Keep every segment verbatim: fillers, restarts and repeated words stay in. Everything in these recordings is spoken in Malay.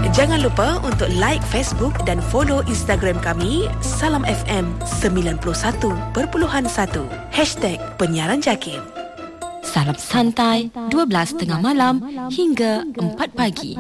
Jangan lupa untuk like Facebook dan follow Instagram kami Salam F M sembilan puluh satu perpuluhan satu Hashtag Penyiaran Jakim. Salam santai dua belas tengah malam hingga empat pagi.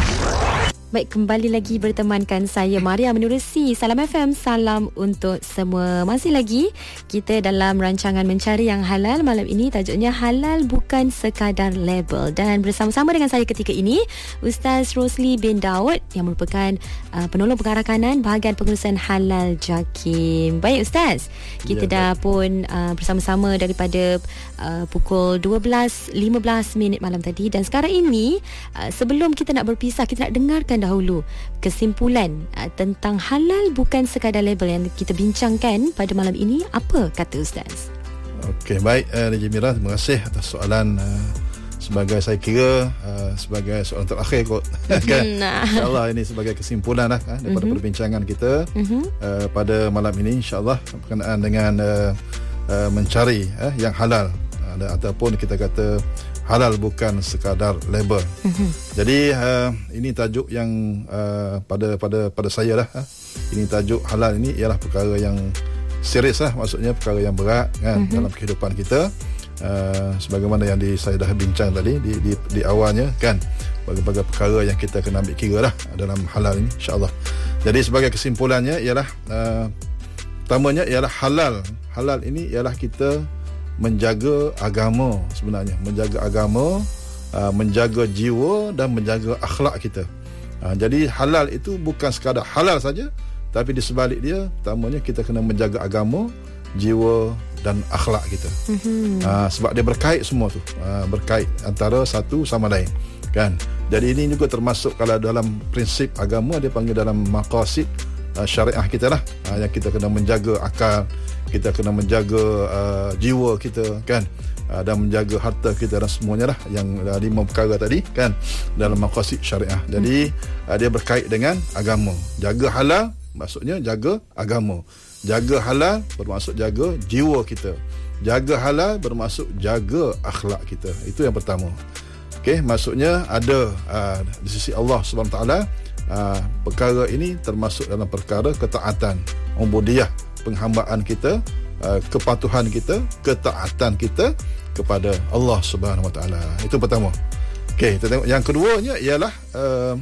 Baik, kembali lagi bertemankan saya Maria menerusi Salam F M. Salam untuk semua. Masih lagi kita dalam rancangan Mencari Yang Halal. Malam ini tajuknya Halal Bukan Sekadar Label. Dan bersama-sama dengan saya ketika ini Ustaz Rosli bin Daud yang merupakan uh, penolong pengarah kanan bahagian pengurusan Halal Jakim. Baik Ustaz, kita ya, dah pun uh, bersama-sama daripada uh, pukul dua belas lima belas minit malam tadi. Dan sekarang ini uh, sebelum kita nak berpisah, kita nak dengarkan dahulu kesimpulan uh, tentang halal bukan sekadar label yang kita bincangkan pada malam ini. Apa kata Ustaz? Okey, baik uh, Najib Mira, terima kasih atas soalan uh, sebagai saya kira uh, sebagai soalan terakhir kot kan. Nah. InsyaAllah ini sebagai kesimpulan lah uh, daripada uh-huh. perbincangan kita uh-huh. uh, pada malam ini, insyaAllah berkenaan dengan uh, uh, mencari uh, yang halal uh, ataupun kita kata halal bukan sekadar label. Mm-hmm. Jadi uh, ini tajuk yang uh, pada pada pada saya lah. Uh. Ini tajuk halal ini ialah perkara yang serius lah, maksudnya perkara yang berat kan, mm-hmm. dalam kehidupan kita. Uh, sebagaimana yang di, saya dah bincang tadi di, di, di awalnya kan, berbagai perkara yang kita kena ambil kira lah dalam halal ini, insya-Allah. Jadi sebagai kesimpulannya ialah uh, pertamanya ialah halal. Halal ini ialah kita menjaga agama, sebenarnya menjaga agama, uh, menjaga jiwa dan menjaga akhlak kita. Uh, jadi halal itu bukan sekadar halal saja, tapi di sebalik dia pertamanya kita kena menjaga agama, jiwa dan akhlak kita. Mm-hmm. Uh, sebab dia berkait semua tu, uh, berkait antara satu sama lain kan. Jadi ini juga termasuk kalau dalam prinsip agama dia panggil dalam maqasid uh, syariah kita lah, uh, yang kita kena menjaga akal, kita kena menjaga uh, jiwa kita kan, uh, dan menjaga harta kita dan semuanya lah, yang uh, lima perkara tadi kan dalam maqasid syariah. Jadi uh, dia berkait dengan agama. Jaga halal maksudnya jaga agama. Jaga halal bermaksud jaga jiwa kita. Jaga halal bermaksud jaga akhlak kita. Itu yang pertama. Okey, maksudnya ada uh, di sisi Allah Subhanahu Wa Taala uh, perkara ini termasuk dalam perkara ketaatan, ubudiyah, penghambaan kita, uh, kepatuhan kita, ketaatan kita kepada Allah Subhanahu Wa Taala. Itu pertama. Okey, kita tengok yang keduanya ialah uh,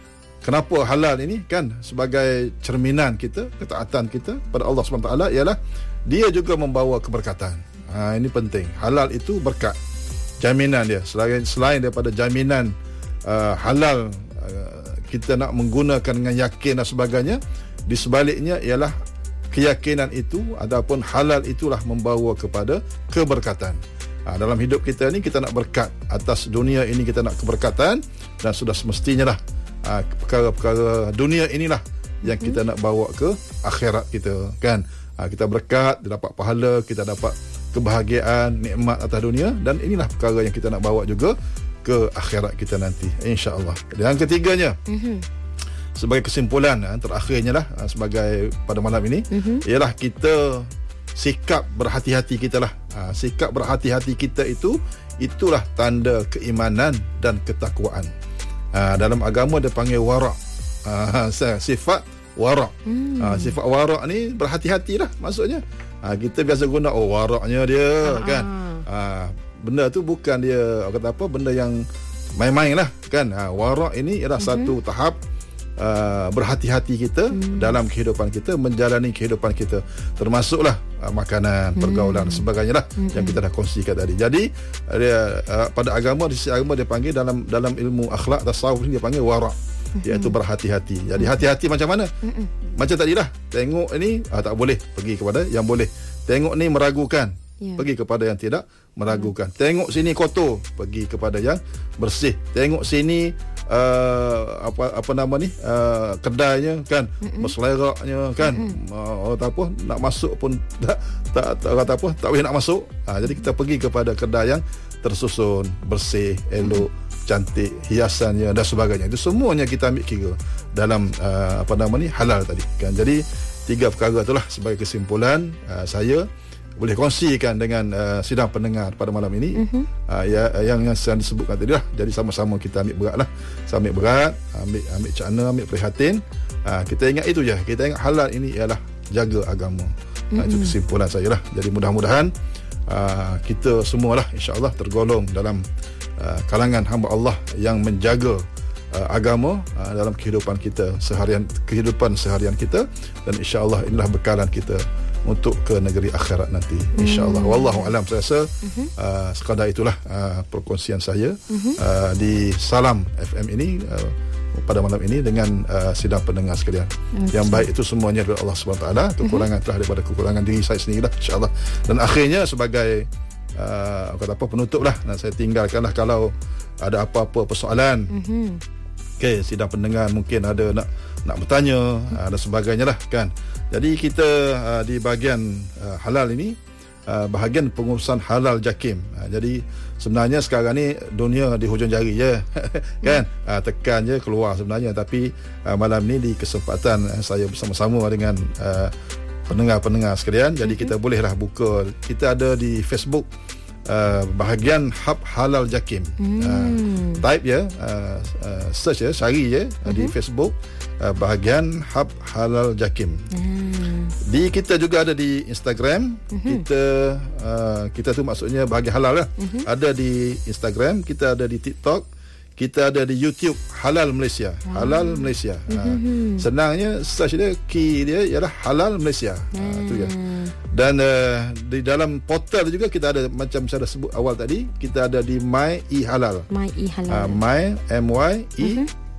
kenapa halal ini kan sebagai cerminan kita, ketaatan kita pada Allah Subhanahu Wa Taala ialah dia juga membawa keberkatan. Ha, ini penting. Halal itu berkat. Jaminan dia selain selain daripada jaminan uh, halal uh, kita nak menggunakan dengan yakin dan sebagainya, di sebaliknya ialah keyakinan itu ataupun halal itulah membawa kepada keberkatan. Ha, dalam hidup kita ni kita nak berkat, atas dunia ini kita nak keberkatan, dan sudah semestinya lah ha, perkara-perkara dunia inilah yang hmm. kita nak bawa ke akhirat kita kan. Ha, kita berkat, dapat pahala, kita dapat kebahagiaan, nikmat atas dunia, dan inilah perkara yang kita nak bawa juga ke akhirat kita nanti, insya-Allah. Dan yang ketiganya, mm-hmm. sebagai kesimpulan terakhirnya lah sebagai pada malam ini, mm-hmm. ialah kita sikap berhati-hati kita lah. Ha, sikap berhati-hati kita itu itulah tanda keimanan dan ketakwaan. Ha, dalam agama dia panggil wara'. Ha, sifat wara'. Mm. Ha, sifat wara' ni berhati-hatilah maksudnya. Ha, kita biasa guna oh waraknya dia ha, kan. Ha, benda tu bukan dia kata apa, benda yang main-main lah kan. Ha, warak ini ialah mm-hmm. satu tahap uh, berhati-hati kita mm. dalam kehidupan kita, menjalani kehidupan kita, termasuklah uh, makanan, mm. pergaulan dan sebagainya lah mm-hmm. yang kita dah kongsikan tadi. Jadi dia, uh, pada agama, di sisi agama dia panggil dalam dalam ilmu akhlak tasawuf ni dia panggil warak, iaitu berhati-hati. Jadi hati-hati macam mana? Mm-mm. Macam tadilah, tengok ini ah, tak boleh, pergi kepada yang boleh. Tengok ni meragukan, yeah. pergi kepada yang tidak meragukan. Mm. Tengok sini kotor, pergi kepada yang bersih. Tengok sini uh, apa apa nama ni uh, kedainya kan, berseleraknya kan, uh, tak apa nak masuk pun tak tak tak kata apa, tak boleh nak masuk. Ha, jadi kita pergi kepada kedai yang tersusun, bersih, elok, mm. cantik, hiasannya dan sebagainya. Itu semuanya kita ambil kira dalam uh, apa nama ni halal tadi kan. Jadi tiga perkara itulah sebagai kesimpulan uh, saya boleh kongsikan dengan uh, sidang pendengar pada malam ini. Uh-huh. uh, ya, yang yang saya disebutkan tadi lah. Jadi sama-sama kita ambil berat lah. Saya ambil berat, ambil ambil cakna, ambil prihatin. Uh, kita ingat itu je. Kita ingat halal ini ialah jaga agama. Uh-huh. uh, itu kesimpulan saya lah. Jadi mudah-mudahan uh, kita semualah insya-Allah tergolong dalam uh, kalangan hamba Allah yang menjaga Uh, agama uh, dalam kehidupan kita seharian, kehidupan seharian kita, dan insya-Allah inilah bekalan kita untuk ke negeri akhirat nanti, insya-Allah. Hmm. Wallahu alam. Saya rasa uh-huh. uh, sekadar itulah uh, perkongsian saya uh-huh. uh, di Salam F M ini uh, pada malam ini dengan uh, sidang pendengar sekalian. Okay. Yang baik itu semuanya daripada Allah Subhanahu Wa Taala, kekurangan uh-huh. telah daripada kekurangan diri saya sendirilah, insya-Allah. Dan akhirnya sebagai uh, kata apa penutup lah, dan saya tinggalkanlah kalau ada apa-apa persoalan. Uh-huh. Okey, sidang pendengar mungkin ada nak nak bertanya uh, dan sebagainya lah kan. Jadi kita uh, di bahagian uh, halal ini uh, bahagian pengurusan halal JAKIM. Uh, jadi sebenarnya sekarang ni dunia di hujung jari je kan. Uh, tekan je keluar sebenarnya, tapi uh, malam ni di kesempatan uh, saya bersama-sama dengan uh, pendengar-pendengar sekalian, jadi kita bolehlah buka. Kita ada di Facebook Uh, bahagian Hub Halal JAKIM. hmm. uh, Type je, uh, uh, search je, cari je uh-huh. di Facebook uh, bahagian Hub Halal JAKIM. hmm. Di kita juga ada di Instagram. uh-huh. Kita uh, kita tu maksudnya bahagian halal lah. uh-huh. Ada di Instagram, kita ada di TikTok, kita ada di YouTube Halal Malaysia. wow. Halal Malaysia. uh-huh. uh, Senangnya search dia, key dia ialah Halal Malaysia. uh, Itu je. Dan uh, di dalam portal juga kita ada, macam saya dah sebut awal tadi, kita ada di My E Halal. My E Halal. Uh, My M Y E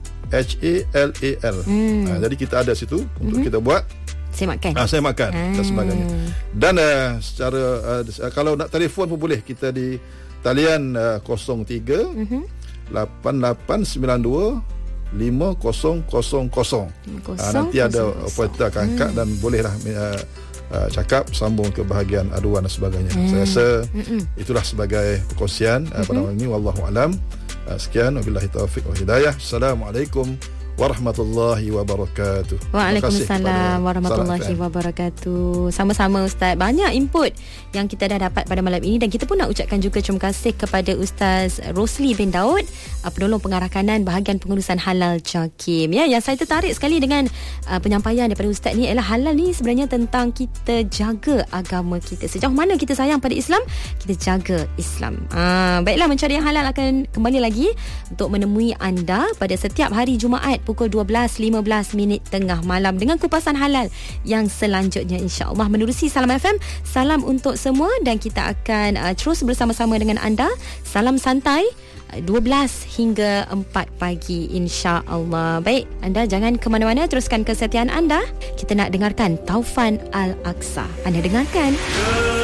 H A L A L. Hmm. Uh, jadi kita ada situ uh-huh. untuk kita buat semakkan. Ah, uh, semakkan ah. dan sebagainya. Dan uh, secara uh, kalau nak telefon pun boleh, kita di talian uh, kosong tiga uh-huh. lapan lapan sembilan dua lima kosong kosong kosong. Uh, nanti ada operator akan angkat hmm. dan bolehlah uh, Uh, cakap, sambung ke bahagian aduan dan sebagainya. hmm. Saya rasa Mm-mm. itulah sebagai perkongsian uh, pada malam ini. Wallahu alam. uh, Sekian, wabillahi taufiq wa hidayah. Assalamualaikum warahmatullahi wabarakatuh. Waalaikumsalam warahmatullahi wabarakatuh. Sama-sama Ustaz. Banyak input yang kita dah dapat pada malam ini, dan kita pun nak ucapkan juga terima kasih kepada Ustaz Rosli bin Daud, penolong pengarah kanan bahagian pengurusan halal JAKIM. Ya, yang saya tertarik sekali dengan uh, penyampaian daripada Ustaz ni ialah halal ni sebenarnya tentang kita jaga agama kita. Sejauh mana kita sayang pada Islam, kita jaga Islam. Uh, baiklah, Mencari Yang Halal akan kembali lagi untuk menemui anda pada setiap hari Jumaat pukul dua belas lima belas minit tengah malam dengan kupasan halal yang selanjutnya, insya-Allah menerusi Salam F M. Salam untuk semua, dan kita akan uh, terus bersama-sama dengan anda. Salam santai dua belas hingga empat pagi, insya-Allah. Baik, anda jangan ke mana-mana, teruskan kesetiaan anda. Kita nak dengarkan Taufan Al-Aqsa. Anda dengarkan